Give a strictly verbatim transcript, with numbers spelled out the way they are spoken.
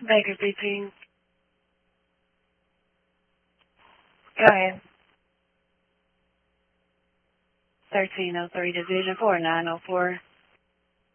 Baker speaking. Go ahead. thirteen oh three Division four nine oh four.